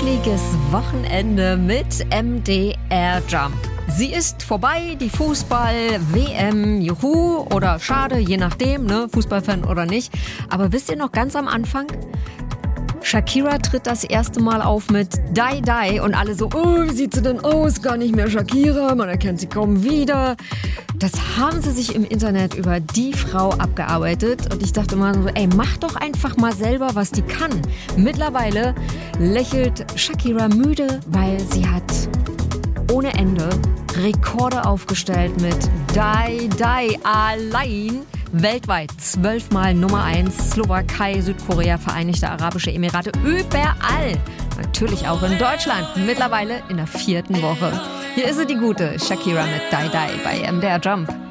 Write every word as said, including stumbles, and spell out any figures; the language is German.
ruckliges Wochenende mit M D R Jump. Sie ist vorbei, die Fußball-W M, juhu oder schade, je nachdem, ne, Fußballfan oder nicht. Aber wisst ihr noch ganz am Anfang? Shakira tritt das erste Mal auf mit Die Die und alle so, oh, wie sieht sie denn aus? Gar nicht mehr Shakira, man erkennt sie kaum wieder. Das haben sie sich im Internet über die Frau abgearbeitet und ich dachte mal so, ey, mach doch einfach mal selber, was die kann. Mittlerweile lächelt Shakira müde, weil sie hat ohne Ende Rekorde aufgestellt mit Die Die allein. Weltweit zwölfmal Nummer eins, Slowakei, Südkorea, Vereinigte Arabische Emirate, überall. Natürlich auch in Deutschland, mittlerweile in der vierten Woche. Hier ist sie, die gute Shakira mit Die Die bei M D R Jump.